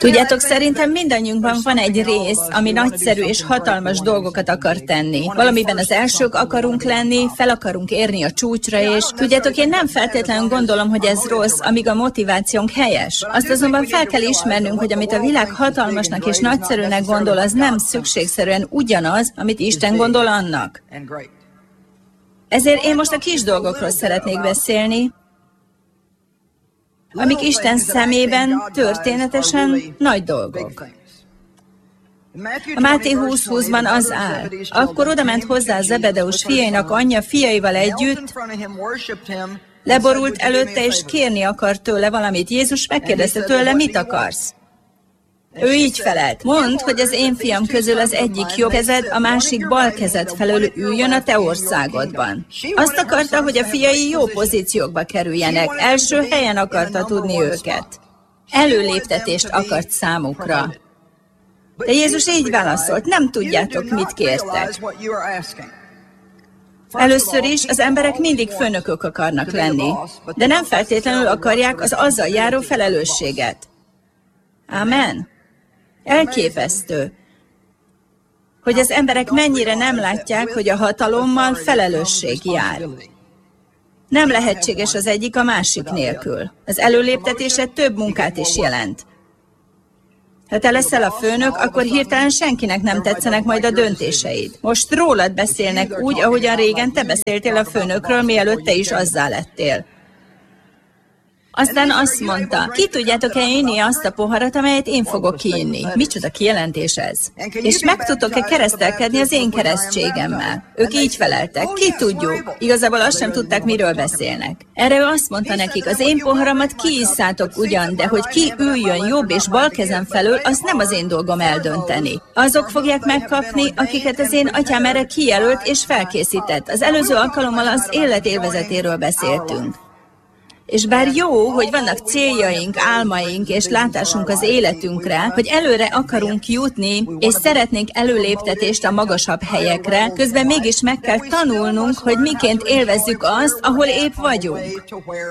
Tudjátok, szerintem mindannyiunkban van egy rész, ami nagyszerű és hatalmas dolgokat akar tenni. Valamiben az elsők akarunk lenni, fel akarunk érni a csúcsra, és tudjátok, én nem feltétlenül gondolom, hogy ez rossz, amíg a motivációnk helyes. Azt azonban fel kell ismernünk, hogy amit a világ hatalmasnak és nagyszerűnek gondol, az nem szükségszerűen ugyanaz, amit Isten gondol annak. Ezért én most a kis dolgokról szeretnék beszélni, amik Isten szemében történetesen nagy dolgok. A Máté 20:20-ban az áll. Akkor odament hozzá Zebedeus fiainak anyja fiaival együtt, leborult előtte, és kérni akart tőle valamit. Jézus megkérdezte tőle, mit akarsz? Ő így felelt. Mondd, hogy az én fiam közül az egyik jobb kezed, a másik bal kezed felől üljön a te országodban. Azt akarta, hogy a fiai jó pozíciókba kerüljenek. Első helyen akarta tudni őket. Előléptetést akart számukra. De Jézus így válaszolt, nem tudjátok, mit kértek. Először is az emberek mindig főnökök akarnak lenni, de nem feltétlenül akarják az azzal járó felelősséget. Amen. Elképesztő, hogy az emberek mennyire nem látják, hogy a hatalommal felelősség jár. Nem lehetséges az egyik a másik nélkül. Az előléptetése több munkát is jelent. Ha te leszel a főnök, akkor hirtelen senkinek nem tetszenek majd a döntéseid. Most rólad beszélnek úgy, ahogyan régen te beszéltél a főnökről, mielőtt te is azzá lettél. Aztán azt mondta, ki tudjátok-e inni azt a poharat, amelyet én fogok kiinni? Micsoda kijelentés ez? És meg tudtok-e keresztelkedni az én keresztségemmel? Ők így feleltek, ki tudjuk. Igazából azt sem tudták, miről beszélnek. Erre ő azt mondta nekik, az én poharamat kiisszátok ugyan, de hogy ki üljön jobb és bal kezem felől, azt nem az én dolgom eldönteni. Azok fogják megkapni, akiket az én atyám erre kijelölt és felkészített. Az előző alkalommal az élet élvezetéről beszéltünk. És bár jó, hogy vannak céljaink, álmaink és látásunk az életünkre, hogy előre akarunk jutni, és szeretnénk előléptetést a magasabb helyekre, közben mégis meg kell tanulnunk, hogy miként élvezzük azt, ahol épp vagyunk.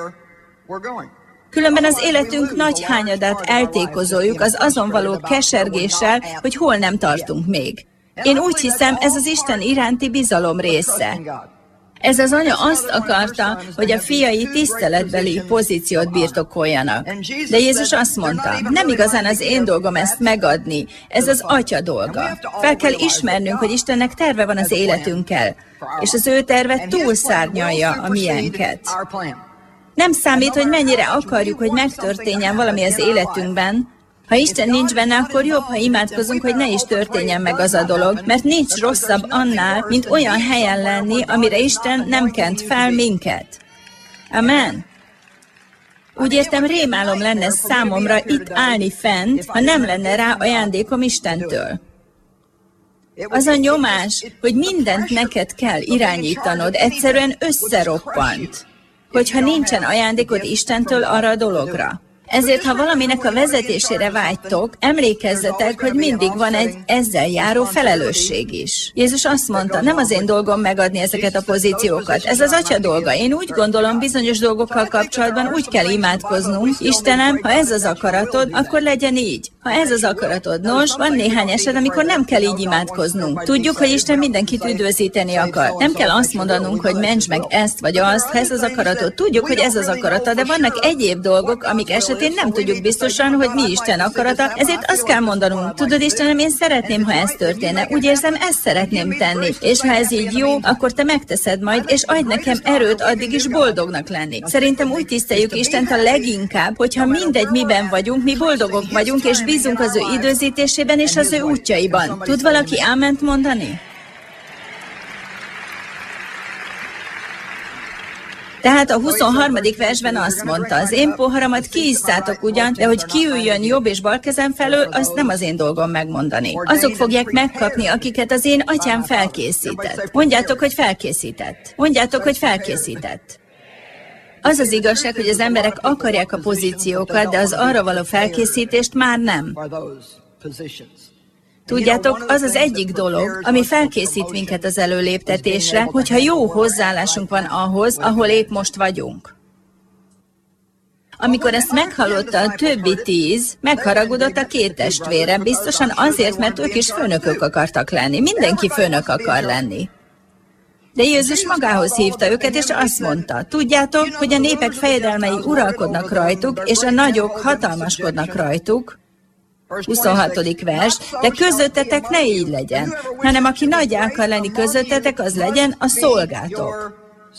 Különben az életünk nagy hányadát eltékozoljuk az azon való kesergéssel, hogy hol nem tartunk még. Én úgy hiszem, ez az Isten iránti bizalom része. Ez az anya azt akarta, hogy a fiai tiszteletbeli pozíciót birtokoljanak. De Jézus azt mondta, nem igazán az én dolgom ezt megadni, ez az atya dolga. Fel kell ismernünk, hogy Istennek terve van az életünkkel, és az ő terve túlszárnyalja a miénket. Nem számít, hogy mennyire akarjuk, hogy megtörténjen valami az életünkben. Ha Isten nincs benne, akkor jobb, ha imádkozunk, hogy ne is történjen meg az a dolog, mert nincs rosszabb annál, mint olyan helyen lenni, amire Isten nem kent fel minket. Amen. Úgy értem, rémálom lenne számomra itt állni fent, ha nem lenne rá ajándékom Istentől. Az a nyomás, hogy mindent neked kell irányítanod, egyszerűen összeroppant, hogyha nincsen ajándékod Istentől arra a dologra. Ezért, ha valaminek a vezetésére vágytok, emlékezzetek, hogy mindig van egy ezzel járó felelősség is. Jézus azt mondta, nem az én dolgom megadni ezeket a pozíciókat, ez az atya dolga. Én úgy gondolom, bizonyos dolgokkal kapcsolatban úgy kell imádkoznunk, Istenem, ha ez az akaratod, akkor legyen így. Ha ez az akaratod, nos, van néhány eset, amikor nem kell így imádkoznunk. Tudjuk, hogy Isten mindenkit üdvözíteni akar. Nem kell azt mondanunk, hogy mentsd meg ezt vagy azt, ha ez az akaratod. Tudjuk, hogy ez az akarata, de vannak egyéb dolgok, amik esetén nem tudjuk biztosan, hogy mi Isten akarata, ezért azt kell mondanunk, tudod Istenem, én szeretném, ha ez történne, úgy érzem, ezt szeretném tenni, és ha ez így jó, akkor te megteszed majd, és adj nekem erőt addig is boldognak lenni. Szerintem úgy tiszteljük Istent a leginkább, hogyha mindegy miben vagyunk, mi boldogok vagyunk, és bízunk az ő időzítésében és az ő útjaiban. Tud valaki áment mondani? Tehát a 23. versben azt mondta, az én poharamat kiisszátok ugyan, de hogy kiüljön jobb és bal kezem felől, azt nem az én dolgom megmondani. Azok fogják megkapni, akiket az én atyám felkészített. Mondjátok, hogy felkészített. Mondjátok, hogy felkészített. Az az igazság, hogy az emberek akarják a pozíciókat, de az arra való felkészítést már nem. Tudjátok, az az egyik dolog, ami felkészít minket az előléptetésre, hogyha jó hozzáállásunk van ahhoz, ahol épp most vagyunk. Amikor ezt meghallotta a többi 10, megharagudott a 2 testvére, biztosan azért, mert ők is főnökök akartak lenni. Mindenki főnök akar lenni. De Jézus magához hívta őket, és azt mondta, tudjátok, hogy a népek fejedelmei uralkodnak rajtuk, és a nagyok hatalmaskodnak rajtuk. 26. vers, de közöttetek ne így legyen, hanem aki nagy akar lenni közöttetek, az legyen a szolgátok.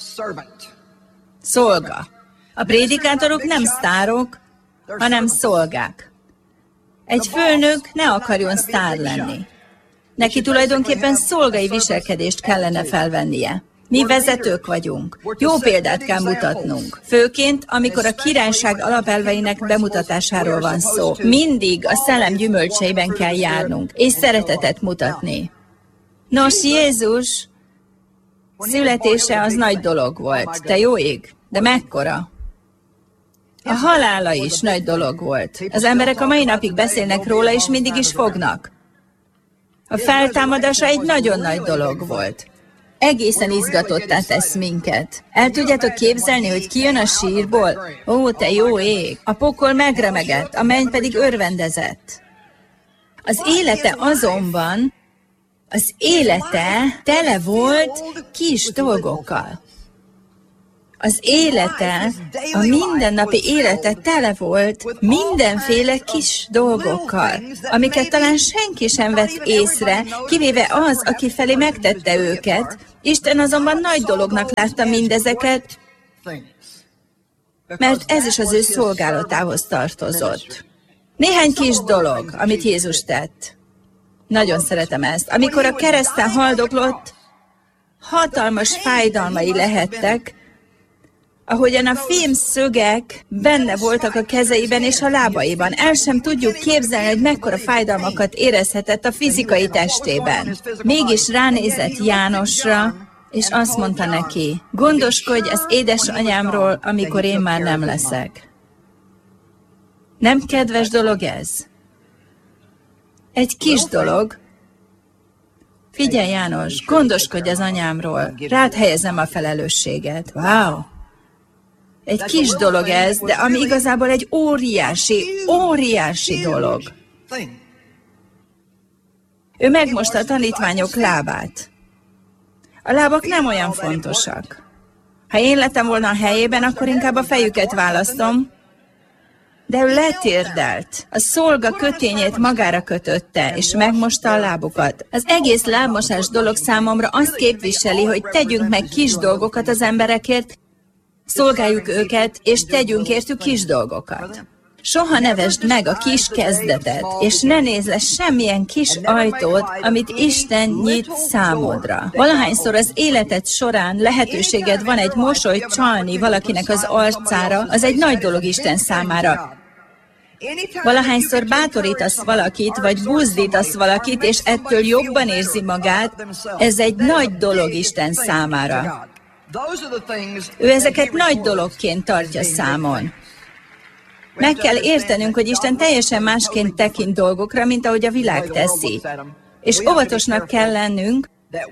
Szolga. A prédikátorok nem sztárok, hanem szolgák. Egy főnök ne akarjon sztár lenni. Neki tulajdonképpen szolgai viselkedést kellene felvennie. Mi vezetők vagyunk. Jó példát kell mutatnunk. Főként, amikor a királyság alapelveinek bemutatásáról van szó. Mindig a szellem gyümölcseiben kell járnunk, és szeretetet mutatni. Nos, Jézus születése az nagy dolog volt. Te jó ég? De mekkora? A halála is nagy dolog volt. Az emberek a mai napig beszélnek róla, és mindig is fognak. A feltámadása egy nagyon nagy dolog volt. Egészen izgatottá tesz minket. El tudjátok képzelni, hogy kijön a sírból? Ó, te jó ég! A pokol megremegett, a menny pedig örvendezett. Az élete azonban, az élete tele volt kis dolgokkal. Az élete, a mindennapi élete tele volt mindenféle kis dolgokkal, amiket talán senki sem vett észre, kivéve az, aki felé megtette őket. Isten azonban nagy dolognak látta mindezeket, mert ez is az ő szolgálatához tartozott. Néhány kis dolog, amit Jézus tett. Nagyon szeretem ezt. Amikor a kereszten haldoklott, hatalmas fájdalmai lehettek, ahogyan a fémszögek benne voltak a kezeiben és a lábaiban. El sem tudjuk képzelni, hogy mekkora fájdalmakat érezhetett a fizikai testében. Mégis ránézett Jánosra, és azt mondta neki, gondoskodj az édesanyámról, amikor én már nem leszek. Nem kedves dolog ez? Egy kis dolog. Figyelj, János, gondoskodj az anyámról, rád helyezem a felelősséget. Wow! Egy kis dolog ez, de ami igazából egy óriási dolog. Ő megmosta a tanítványok lábát. A lábak nem olyan fontosak. Ha én lettem volna a helyében, akkor inkább a fejüket választom, de ő letérdelt. A szolga kötényét magára kötötte, és megmosta a lábukat. Az egész lábmosás dolog számomra azt képviseli, hogy tegyünk meg kis dolgokat az emberekért, szolgáljuk őket, és tegyünk értük kis dolgokat. Soha ne vesd meg a kis kezdetet, és ne nézz le semmilyen kis ajtót, amit Isten nyit számodra. Valahányszor az életed során lehetőséged van egy mosolyt csalni valakinek az arcára, az egy nagy dolog Isten számára. Valahányszor bátorítasz valakit, vagy buzdítasz valakit, és ettől jobban érzi magát, ez egy nagy dolog Isten számára. Ő ezeket nagy dologként tartja számon. Meg kell értenünk, hogy Isten teljesen másként tekint dolgokra, mint ahogy a világ teszi. És óvatosnak kell lennünk,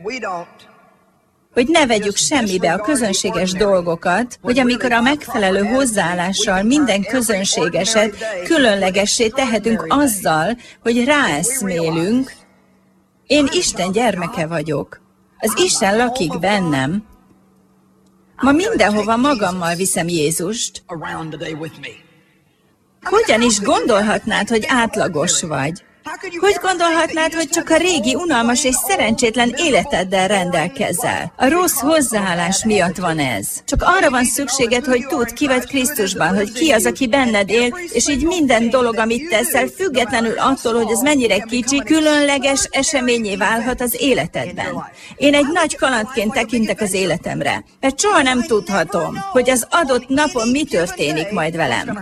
hogy ne vegyük semmibe a közönséges dolgokat, hogy amikor a megfelelő hozzáállással minden közönségeset különlegessé tehetünk azzal, hogy ráeszmélünk, én Isten gyermeke vagyok. Az Isten lakik bennem. Ma mindenhova magammal viszem Jézust. Hogyan is gondolhatnád, hogy átlagos vagy? Hogy gondolhatnád, hogy csak a régi, unalmas és szerencsétlen életeddel rendelkezel? A rossz hozzáállás miatt van ez. Csak arra van szükséged, hogy tudd, ki vagy Krisztusban, hogy ki az, aki benned él, és így minden dolog, amit teszel, függetlenül attól, hogy ez mennyire kicsi, különleges eseményé válhat az életedben. Én egy nagy kalandként tekintek az életemre, mert soha nem tudhatom, hogy az adott napon mi történik majd velem.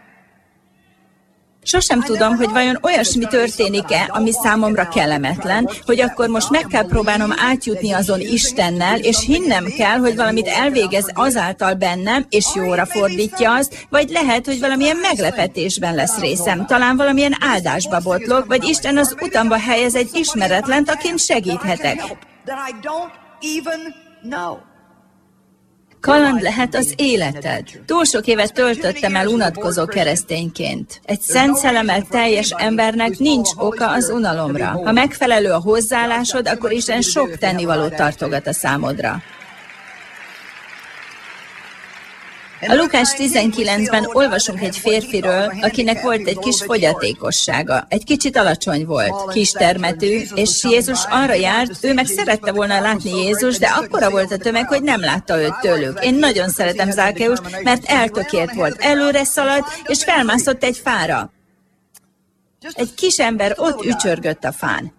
Sosem tudom, hogy vajon olyasmi történik-e, ami számomra kellemetlen, hogy akkor most meg kell próbálnom átjutni azon Istennel, és hinnem kell, hogy valamit elvégez azáltal bennem, és jóra fordítja azt, vagy lehet, hogy valamilyen meglepetésben lesz részem, talán valamilyen áldásba botlok, vagy Isten az utamba helyez egy ismeretlent, akin segíthetek. Kaland lehet az életed. Túl sok évet töltöttem el unatkozó keresztényként. Egy szent szellemmel teljes embernek nincs oka az unalomra. Ha megfelelő a hozzáállásod, akkor Isten sok tennivalót tartogat a számodra. A Lukás 19-ben olvasunk egy férfiről, akinek volt egy kis fogyatékossága. Egy kicsit alacsony volt, kistermetű, és Jézus arra járt, ő meg szerette volna látni Jézus, de akkora volt a tömeg, hogy nem látta őt tőlük. Én nagyon szeretem Zákkeust, mert eltökélt volt. Előre szaladt, és felmászott egy fára. Egy kis ember ott ücsörgött a fán.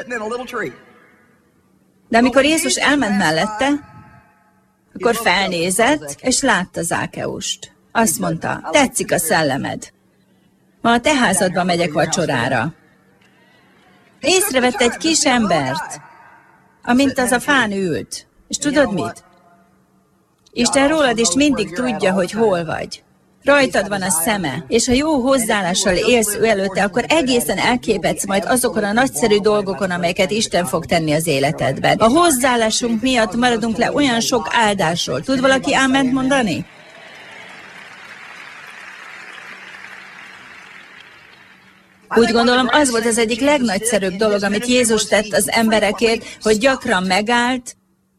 De amikor Jézus elment mellette, akkor felnézett, és látta Zákkeust. Azt mondta, tetszik a szellemed. Ma a te házadba megyek vacsorára. Észrevette egy kis embert, amint az a fán ült. És tudod mit? Isten rólad is mindig tudja, hogy hol vagy. Rajtad van a szeme, és ha jó hozzáállással élsz ő előtte, akkor egészen elképedsz majd azokon a nagyszerű dolgokon, amelyeket Isten fog tenni az életedben. A hozzáállásunk miatt maradunk le olyan sok áldásról. Tud valaki áment mondani? Úgy gondolom, az volt az egyik legnagyszerűbb dolog, amit Jézus tett az emberekért, hogy gyakran megállt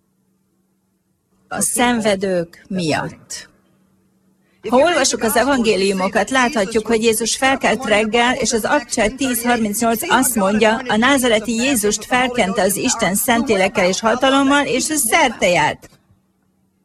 a szenvedők miatt. Ha olvasjuk az evangéliumokat, láthatjuk, hogy Jézus felkelt reggel, és az Aktcsát 10:38 azt mondja, a názareti Jézust felkente az Isten szentélekkel és hatalommal, és ő szerte járt.